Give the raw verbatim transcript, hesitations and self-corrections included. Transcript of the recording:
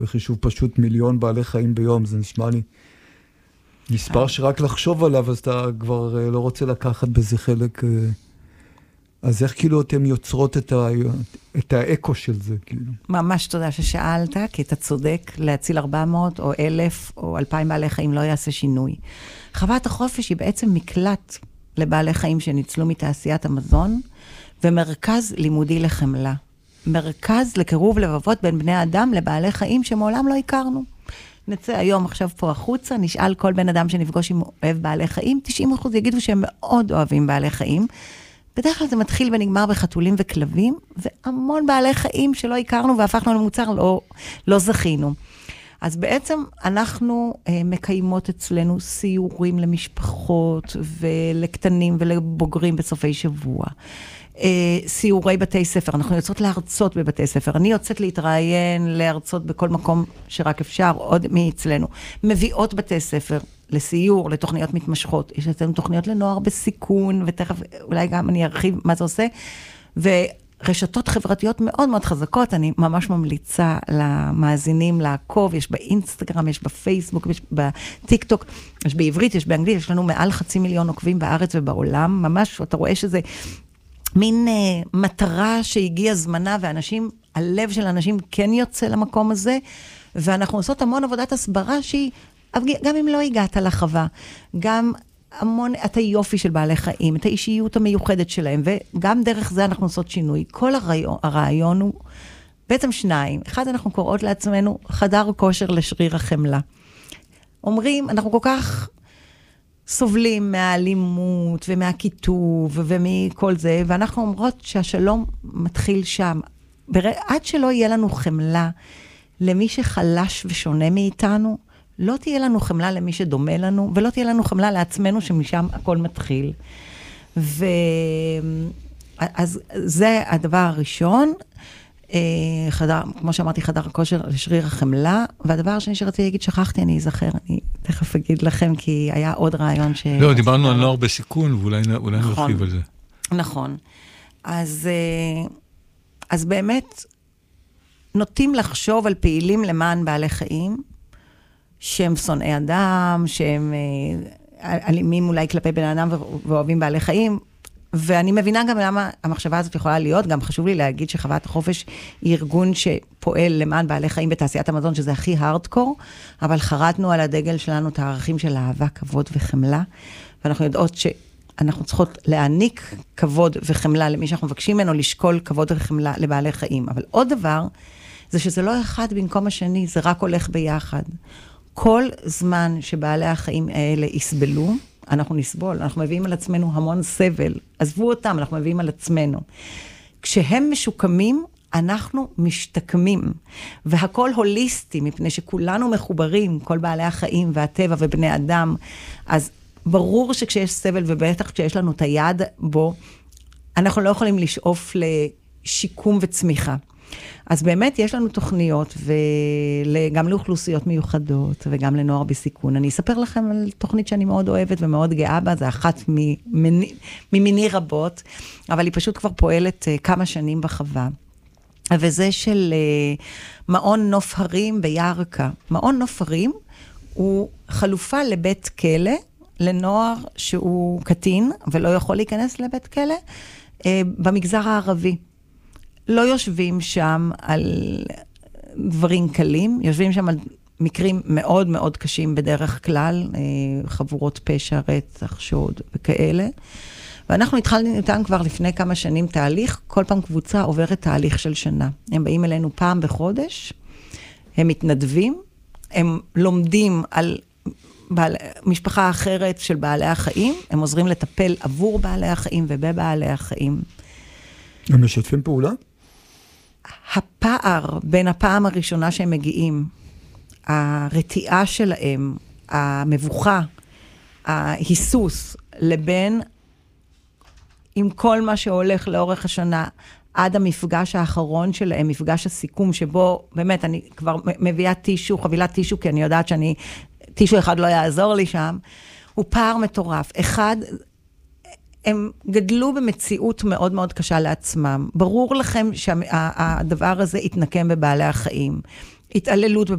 בחישוב פשוט מיליון בעלי חיים ביום, זה נשמע לי מספר שרק לחשוב עליו, אז אתה כבר לא רוצה לקחת בזה חלק. אז איך כאילו אתם יוצרות את, ה... את האקו של זה? כאילו? ממש תודה ששאלת, כי אתה צודק, להציל ארבע מאות או אלף או אלפיים בעלי חיים לא יעשה שינוי. חוות החופש היא בעצם מקלט לבעלי חיים שניצלו מתעשיית המזון, ומרכז לימודי לחמלה. מרכז לקירוב לבבות בין בני אדם לבעלי חיים שמעולם לא הכרנו. נצא היום עכשיו פה החוצה, נשאל כל בן אדם שנפגוש עם אוהב בעלי חיים, תשעים אחוז יגידו שהם מאוד אוהבים בעלי חיים. בדרך כלל זה מתחיל ונגמר בחתולים וכלבים, והמון בעלי חיים שלא הכרנו והפכנו למוצר, לא, לא זכינו. אז בעצם אנחנו אה, מקיימות אצלנו סיורים למשפחות ולקטנים ולבוגרים בסופי שבוע. אה, סיורי בתי ספר, אנחנו יוצאות להרצות בבתי ספר, אני יוצאת להתראיין, להרצות בכל מקום שרק אפשר, עוד מאצלנו. מביאות בתי ספר לסיור, לתוכניות מתמשכות, יש אצלנו תוכניות לנוער בסיכון, ותכף אולי גם אני ארחיב מה זה עושה, ורשתות חברתיות מאוד מאוד חזקות, אני ממש ממליצה למאזינים לעקוב, יש באינסטגרם, יש בפייסבוק, יש בטיק טוק, יש בעברית, יש באנגלית, יש לנו מעל חצי מיליון עוקבים בארץ ובעולם, ממש אתה רואה שזה מין uh, מטרה שהגיע זמנה, ואנשים, הלב של אנשים כן יוצא למקום הזה, ואנחנו עושות המון עבודת הסברה שהיא, גם אם לא הגעת לחווה, גם המון, את היופי של בעלי חיים, את האישיות המיוחדת שלהם, וגם דרך זה אנחנו עושות שינוי. כל הרעיון, הרעיון הוא בעצם שניים. אחד, אנחנו קוראות לעצמנו חדר כושר לשריר החמלה. אומרים, אנחנו כל כך סובלים מהאלימות ומהכיתוב ומכל זה, ואנחנו אומרות שהשלום מתחיל שם. עד שלא יהיה לנו חמלה למי שחלש ושונה מאיתנו, לא תהיה לנו חמלה למי שדומה לנו, ולא תהיה לנו חמלה לעצמנו שמשם הכל מתחיל. ו... אז זה הדבר הראשון, חדר, כמו שאמרתי, חדר הכושר לשריר החמלה, והדבר השני שרציתי להגיד, שכחתי, אני אזכר, אני תכף אגיד לכם, כי היה עוד רעיון ש... לא, דיברנו על נוער בסיכון, ואולי נרחיב על זה. נכון. אז, אז באמת, נוטים לחשוב על פעילים למען בעלי חיים, שהם שונאי אדם, שהם אלימים אולי כלפי בן אדם ואוהבים בעלי חיים, ואני מבינה גם למה המחשבה הזאת יכולה להיות, גם חשוב לי להגיד שחוות החופש היא ארגון שפועל למען בעלי חיים בתעשיית המזון, שזה הכי הארדקור, אבל חרטנו על הדגל שלנו את הערכים של אהבה, כבוד וחמלה, ואנחנו יודעות שאנחנו צריכות להעניק כבוד וחמלה למי שאנחנו מבקשים ממנו, לשקול כבוד וחמלה לבעלי חיים. אבל עוד דבר, זה שזה לא אחד במקום השני, זה רק הולך ביחד. כל זמן שבעלי החיים האלה יסבלו, אנחנו נסבול, אנחנו מביאים על עצמנו המון סבל, עזבו אותם, אנחנו מביאים על עצמנו. כשהם משוקמים, אנחנו משתקמים, והכל הוליסטי, מפני שכולנו מחוברים, כל בעלי החיים והטבע ובני אדם, אז ברור שכשיש סבל, ובטח כשיש לנו את היד בו, אנחנו לא יכולים לשאוף לשיקום וצמיחה. אז באמת יש לנו תוכניות, וגם לאוכלוסיות מיוחדות, וגם לנוער בסיכון. אני אספר לכם על תוכנית שאני מאוד אוהבת ומאוד גאה בה, זה אחת ממיני, ממיני רבות, אבל היא פשוט כבר פועלת כמה שנים בחווה. וזה של מעון נוף הרים בירכא. מעון נוף הרים הוא חלופה לבית כלא, לנוער שהוא קטין, ולא יכול להיכנס לבית כלא, במגזר הערבי. לא יושבים שם על דברים קלים, יושבים שם על מקרים מאוד מאוד קשים בדרך כלל, חבורות פשע, רצח, שוד וכאלה. ואנחנו התחלנו איתם כבר לפני כמה שנים תהליך, כל פעם קבוצה עוברת תהליך של שנה. הם באים אלינו פעם בחודש, הם מתנדבים, הם לומדים על בעל, משפחה אחרת של בעלי החיים, הם עוזרים לטפל עבור בעלי החיים ובבעלי החיים. הם משתפים פעולה? הפער בין הפעם הראשונה שהם מגיעים, הרתיעה שלהם, המבוכה, ההיסוס, לבין עם כל מה שהולך לאורך השנה, עד המפגש האחרון שלהם, מפגש הסיכום, שבו באמת אני כבר מביאה טישו, חבילת טישו, כי אני יודעת שאני, טישו אחד לא יעזור לי שם, הוא פער מטורף. אחד, הם גדלו במציאות מאוד מאוד קשה לעצמם. ברור לכם שהדבר הזה יתנקם בבעלי החיים. התעללות